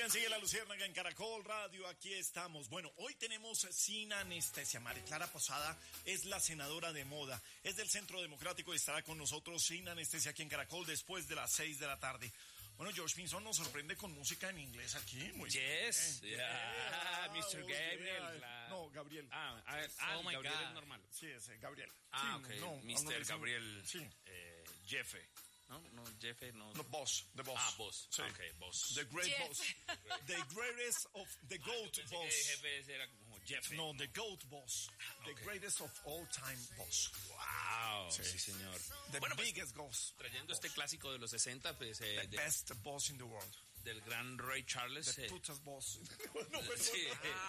bien, sigue La Luciérnaga en Caracol Radio, aquí estamos. Bueno, hoy tenemos Sin Anestesia. María Clara Posada es la senadora de moda, es del Centro Democrático y estará con nosotros Sin Anestesia aquí en Caracol después de las 6 de la tarde. Bueno, George Pinson nos sorprende con música en inglés aquí. Muy yes, bien. Mr. Gabriel. No, Gabriel. Oh my Gabriel God. Es normal. Sí, es Gabriel. Ok. No, Mr. Gabriel. Sí. Jefe. No, Jefe, no. No, Boss, the Boss. Boss. Sí. Ok, Boss. The Great Jeff. Boss. The greatest of the GOAT Pensé Boss. que jefe era como Jefe. No, the GOAT Boss. The Okay. greatest of all time boss. Wow, Sí. sí señor. The Bueno, pues, biggest boss. trayendo este clásico de los 60, pues, The best boss in the world. del gran Ray Charles. The putas boss. Sí.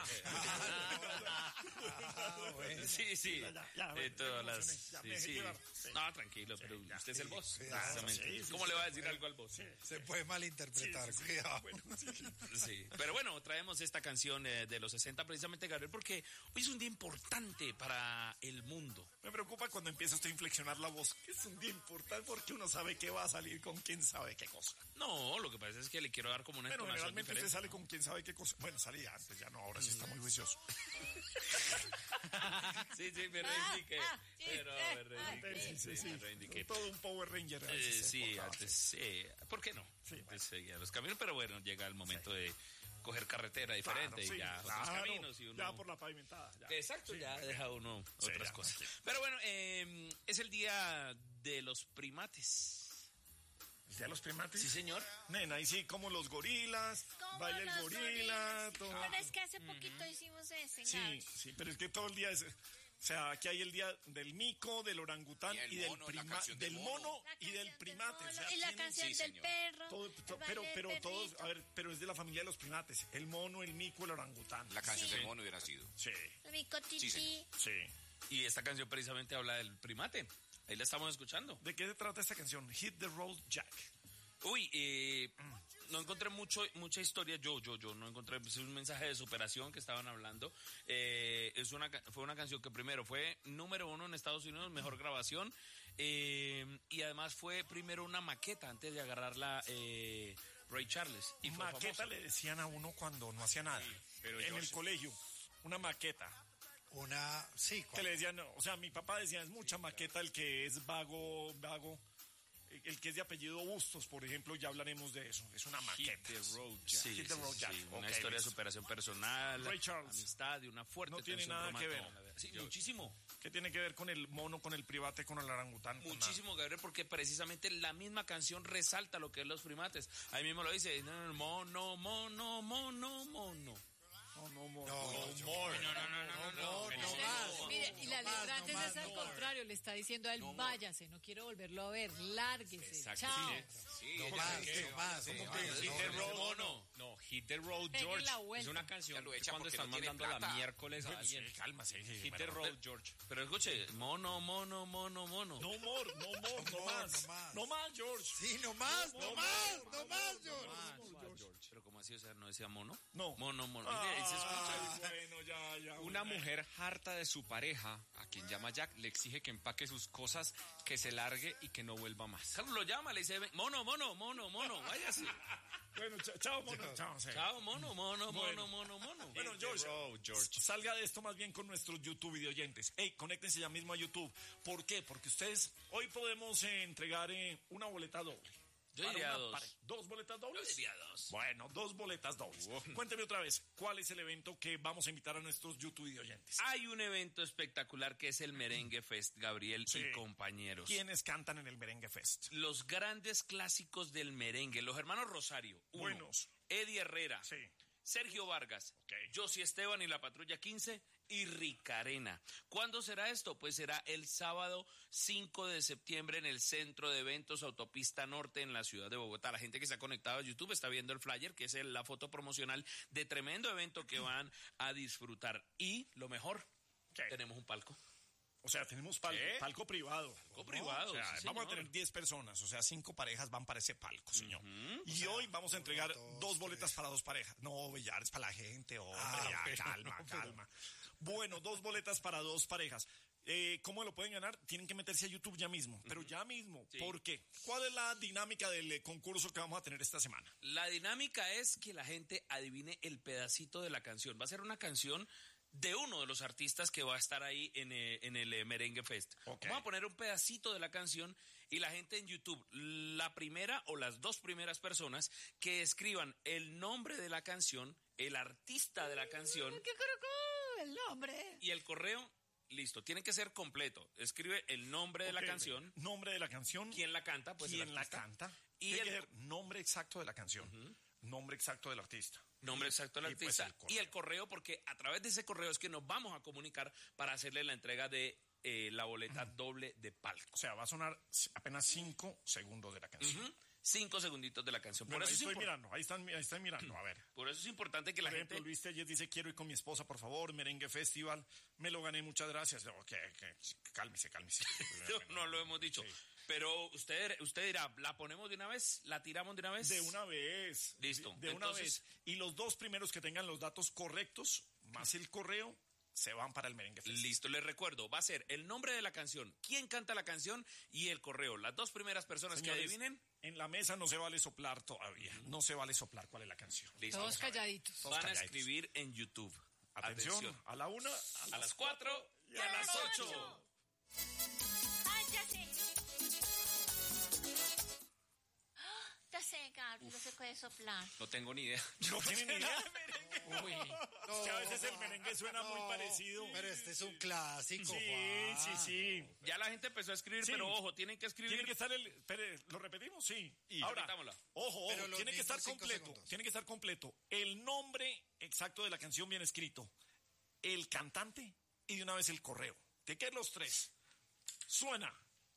Bueno. Sí. Ya, Todas las. ya me dejé Sí. llevar. Sí. No, tranquilo, pero usted es el boss. Claro, Precisamente. sí, ¿Cómo le va a decir algo al boss? Se puede malinterpretar, cuidado. Bueno, sí. Sí, pero bueno, traemos esta canción de los 60 precisamente, Gabriel, porque hoy es un día importante para el mundo. Me preocupa cuando empieza usted a inflexionar la voz, que es un día importante porque uno sabe que va a salir con quién sabe qué cosa. No, lo que pasa es que le quiero dar como una Pero entonación generalmente diferente. usted sale con quién sabe qué cosa. Bueno, salía antes, ya no, ahora sí está muy juicioso. Sí, me reivindiqué. Sí. Pero me reivindiqué. Sí. Me reivindiqué. Todo un Power Ranger. Sí, antes sí. ¿Por qué no? Sí, Antes seguía los caminos, pero bueno, llega el momento de coger carretera diferente y ya otros caminos y uno... Ya por la pavimentada. Ya. Exacto, Sí, ya deja uno Sí, otras ya, cosas. sí. Pero bueno, es el día de los primates. ¿Ya los primates? Sí, señor. Nena, ahí sí, como los gorilas, Como baila el los gorila, gorilas. todo. Pero es que hace poquito hicimos ese. Sí, pero es que todo el día es... O sea, aquí hay el día del mico, del orangután y del mono, la primate. canción del Del mono mono. y del primate. O sea, Y la tienen- canción sí, del señor. perro. todo- el baile pero del todos, perrito. a ver, pero es de la familia de los primates. El mono, el mico, el orangután. La canción Sí. del mono hubiera sido. Sí, Mi cotití. Sí, señor. sí. Y esta canción precisamente habla del primate. Ahí la estamos escuchando. ¿De qué se trata esta canción? Hit the Road Jack. Uy, no encontré mucha historia. Yo no encontré, pues, un mensaje de superación que estaban hablando. Fue una canción que primero fue número 1 en Estados Unidos, mejor grabación. Y además fue primero una maqueta antes de agarrarla Ray Charles. Y fue Maqueta famoso. le decían a uno cuando no hacía nada. pero en George- el colegio, una maqueta. Que le decían, o sea, mi papá decía, es mucha maqueta el que es vago. El que es de apellido Bustos, por ejemplo, ya hablaremos de eso. Es una maqueta. Hit the Road Jack. Sí, Hit the Road Jack. una Ok, historia de listo. superación personal, Ray Charles. amistad y una fuerte No tiene tensión nada que ver. romántica. Sí, muchísimo. ¿Qué tiene que ver con el mono, con el private, con el orangután? Con Muchísimo, Gabriel, porque precisamente la misma canción resalta lo que es los primates. Ahí mismo lo dice, mono. Mire, y la letra antes es al contrario, le está diciendo a él, váyase, no quiero volverlo a ver, lárguese, Exacto. chao. Sí, No más. Hit the road, mono. No, Hit the Road Pegue George. la vuelta. Es una Ya canción lo que echa cuando porque están no tiene mandando la plata. miércoles a Bueno, alguien. sí, cálmase. Hit the Road George. Pero escuche, mono. No more, no más. No más, George. Sí, no más, George. Pero como así, o sea, no decía mono. No. Mono. Mire, ahí se escucha. Bueno, ya. Una mujer harta de su pareja, a quien llama Jack, le exige que empaque sus cosas, que se largue y que no vuelva más. Carlos lo llama, le dice, mono, váyase. Bueno, chao, mono. Chao, sí. Chao, mono. Bueno, Hit the George, road, George. salga de esto más bien con nuestros YouTube videoyentes. Conéctense ya mismo a YouTube. ¿Por qué? Porque ustedes hoy podemos entregar una boleta doble. Yo Para diría una dos. pareja. ¿Dos boletas dobles? Yo diría dos. Bueno, 2 boletas dobles. Cuénteme otra vez, ¿cuál es el evento que vamos a invitar a nuestros YouTube videoyentes? Hay un evento espectacular que es el Merengue Fest, Gabriel Sí. y compañeros. ¿Quiénes cantan en el Merengue Fest? Los grandes clásicos del merengue, los hermanos Rosario. Uno. Buenos. Eddie Herrera. Sí. Sergio Vargas, Ok. Josie Esteban y la Patrulla 15 y Ricarena. ¿Cuándo será esto? Pues será el sábado 5 de septiembre en el Centro de Eventos Autopista Norte en la ciudad de Bogotá. La gente que está conectada a YouTube está viendo el flyer, que es la foto promocional de tremendo evento que van a disfrutar. Y lo mejor, ¿Qué? tenemos un palco. O sea, tenemos palco privado. Palco privado, O sea, sí, vamos a señor. tener 10 personas, o sea, 5 parejas van para ese palco, señor. Y hoy vamos a entregar 2 boletas para 2 parejas. No, Bellar, es para la gente, hombre, ya, calma. Bueno, 2 boletas para 2 parejas. ¿Cómo lo pueden ganar? Tienen que meterse a YouTube ya mismo, pero ya mismo. Sí. ¿Por qué? ¿Cuál es la dinámica del concurso que vamos a tener esta semana? La dinámica es que la gente adivine el pedacito de la canción. Va a ser una canción de uno de los artistas que va a estar ahí en el Merengue Fest. Ok. Vamos a poner un pedacito de la canción y la gente en YouTube, la primera o las dos primeras personas que escriban el nombre de la canción, el artista de la canción ¿Qué creo? El nombre. y el correo, listo. Tiene que ser completo. Escribe el nombre de la Ok, canción, Nombre de la canción. quién la canta, pues el ¿Quién la artista. canta? Y Tiene el- que ser nombre exacto de la canción. Nombre exacto del artista. Nombre exacto del Y, pues, artista el correo. y el correo, porque a través de ese correo es que nos vamos a comunicar para hacerle la entrega de la boleta doble de palco. O sea, va a sonar apenas 5 segundos de la canción. 5 segunditos de la canción. Bueno, Por ahí eso, estoy mirando, ahí están mirando. A ver. por eso es importante que la Por ejemplo, gente... Luis Telles dice, quiero ir con mi esposa, por favor, Merengue Festival. Me lo gané, muchas gracias. Ok, cálmese. No lo hemos dicho. Sí. Pero usted dirá, ¿la ponemos de una vez? ¿La tiramos de una vez? De una vez. Listo. De una Entonces- vez. Y los dos primeros que tengan los datos correctos, más el correo, se van para el Merengue Festival. Listo, les recuerdo, va a ser el nombre de la canción, quién canta la canción y el correo. Las dos primeras personas Señores, que adivinen, en la mesa no se vale soplar todavía. No se vale soplar cuál es la canción. listo, Todos vamos a ver. calladitos. Todos Van a calladitos. escribir en YouTube. Atención, a la 1, A las 4 y a las 8. ¡Ay, ya sé! ¡Ah! Ya sé, Gabriel, no se puede soplar. No tengo ni idea. No tienen ni idea. Uy, Es que a veces el merengue suena muy parecido. Pero este es un clásico, Sí, Juan. sí. Ya la gente empezó a escribir, Sí. pero ojo, tienen que escribir. Tiene que estar el... Espere, ¿lo repetimos? Sí. Y Ahora, repitámosla. ojo, Pero los tiene que estar mismos 5 completo. segundos. Tiene que estar completo. El nombre exacto de la canción bien escrito. El cantante y de una vez el correo. ¿De qué los tres? Suena.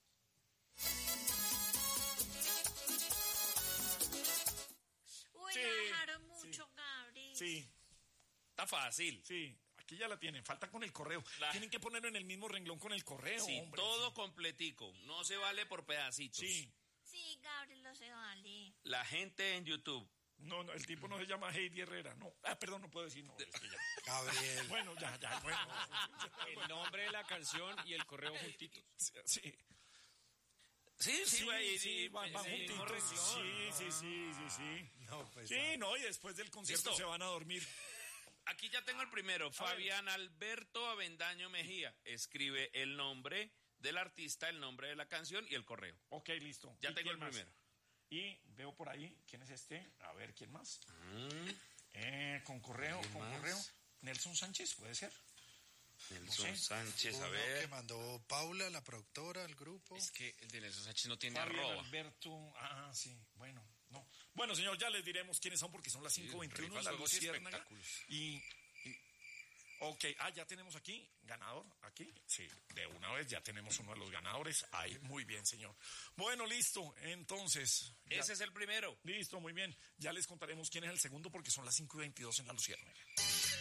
Uy, Sí, la dejaron mucho, Gabriel. Sí, Está fácil. sí. Aquí ya la tienen. Falta con el correo. La- Tienen que ponerlo en el mismo renglón con el correo, Sí, hombre. todo completico. No se vale por pedacitos. Sí. Sí, Gabriel, lo se vale. La gente en YouTube. No, el tipo no se llama Heidi Herrera. No. Perdón, no puedo decir no. Es que ya. Gabriel. Bueno, ya, bueno. El nombre de la canción y el correo juntitos. Sí. Sí, güey. sí, van sí, juntitos. Sí. No, pues, Sí, no, y después del concierto Listo. se van a dormir. Aquí ya tengo el primero. Fabián Alberto Avendaño Mejía. Escribe el nombre del artista, el nombre de la canción y el correo. Ok, listo. Ya ¿Y tengo quién el más? primero. Y veo por ahí, ¿quién es este? A ver, ¿quién más? Con correo. Nelson Sánchez, ¿puede ser? Nelson sé. Sánchez, a uno ver. que mandó Paula, la productora, al grupo. Es que el de Nelson Sánchez no tiene Fabián arroba. Alberto. Sí, bueno, no. Bueno, señor, ya les diremos quiénes son porque son las 5:21 en la rifas, juegos y Luciérnaga. espectáculos. Ok, ya tenemos aquí, ganador, aquí. Sí, de una vez ya tenemos uno de los ganadores. Ahí, muy bien, señor. Bueno, listo, entonces. ya- Ese es el primero. Listo, muy bien. Ya les contaremos quién es el segundo porque son las 5:22 en la Luciérnaga.